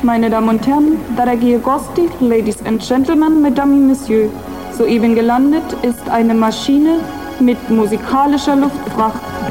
Meine Damen und Herren, дорогие гости, Ladies and Gentlemen, Mesdames et Messieurs, soeben gelandet ist eine Maschine mit musikalischer Luftfracht.